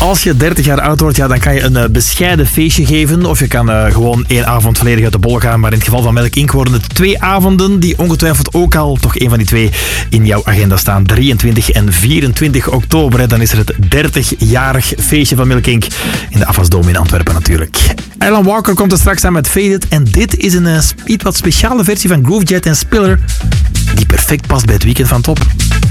Als je 30 jaar oud wordt, ja, dan kan je een bescheiden feestje geven. Of je kan gewoon 1 avond volledig uit de bol gaan. Maar in het geval van Melk Inc. worden het 2 avonden die ongetwijfeld ook al toch een van die 2 in jouw agenda staan. 23 en 24 oktober. Hè. Dan is er het 30-jarig feestje van Melk Inc. in de Afasdome in Antwerpen natuurlijk. Alan Walker komt er straks aan met Faded. En dit is een iets wat speciale versie van Groovejet en Spiller die perfect past bij het weekend van Top.